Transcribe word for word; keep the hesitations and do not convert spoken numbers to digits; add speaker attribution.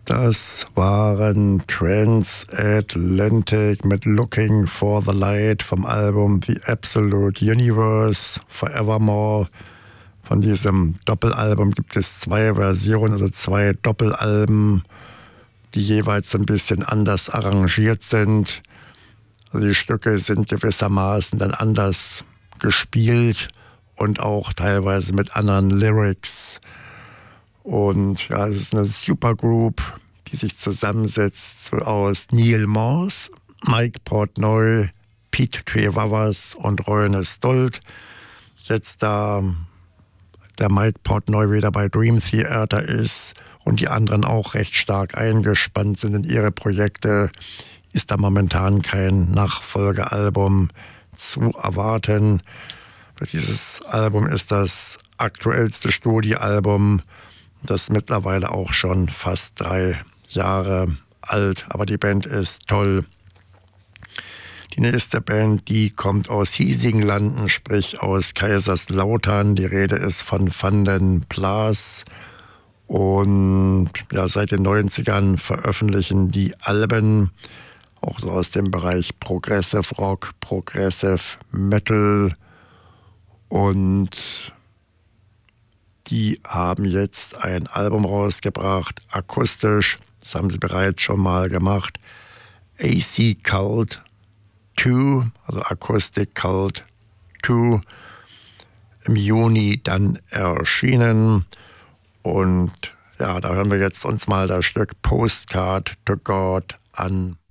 Speaker 1: Das waren Transatlantic mit Looking for the Light vom Album The Absolute Universe, Forevermore. Von diesem Doppelalbum gibt es zwei Versionen, also zwei Doppelalben, die jeweils ein bisschen anders arrangiert sind. Also die Stücke sind gewissermaßen dann anders gespielt und auch teilweise mit anderen Lyrics. Und ja, es ist eine Supergroup, die sich zusammensetzt aus Neil Morse, Mike Portnoy, Pete Trewavas und Roine Stolt. Jetzt da der Mike Portnoy wieder bei Dream Theater ist und die anderen auch recht stark eingespannt sind in ihre Projekte, ist da momentan kein Nachfolgealbum zu erwarten. Dieses Album ist das aktuellste Studioalbum, das mittlerweile auch schon fast drei Jahre alt, aber die Band ist toll. Die nächste Band, die kommt aus Hiesinglanden, sprich aus Kaiserslautern. Die Rede ist von Van den Plas. Und ja, seit den neunzigern veröffentlichen die Alben, auch so aus dem Bereich Progressive Rock, Progressive Metal. Und die haben jetzt ein Album rausgebracht, akustisch, das haben sie bereits schon mal gemacht. A C Cult zwei, also Acoustic Cult zwei, im Juni dann erschienen. Und ja, da hören wir jetzt uns mal das Stück Postcard to God an.